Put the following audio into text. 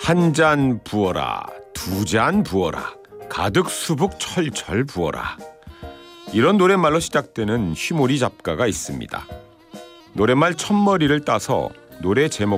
한 잔 부어라, 두 잔 부어라, 가득 수북 철철 부어라. 이런 노랫말로 시작되는 휘몰이 잡가가 있습니다. 노랫말 첫머리를 따서 노래 제목